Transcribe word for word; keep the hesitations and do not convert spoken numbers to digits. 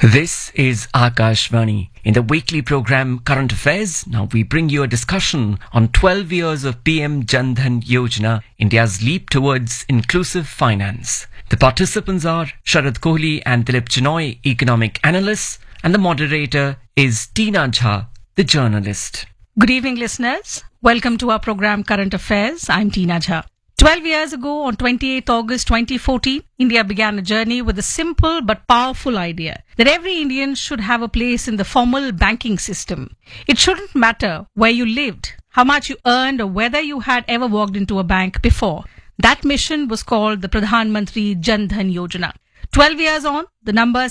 This is Akashvani. In the weekly program Current Affairs, now we bring you a discussion on twelve years of P M Jan Dhan Yojana, India's leap towards inclusive finance. The participants are Sharad Kohli and Dilip Chinoy, economic analysts, and the moderator is Tina Jha, the journalist. Good evening, listeners. Welcome to our program Current Affairs. I'm Tina Jha. Twelve years ago, on twenty-eighth August twenty fourteen, India began a journey with a simple but powerful idea that every Indian should have a place in the formal banking system. It shouldn't matter where you lived, how much you earned, or whether you had ever walked into a bank before. That mission was called the Pradhan Mantri Jan Dhan Yojana. Twelve years on, the numbers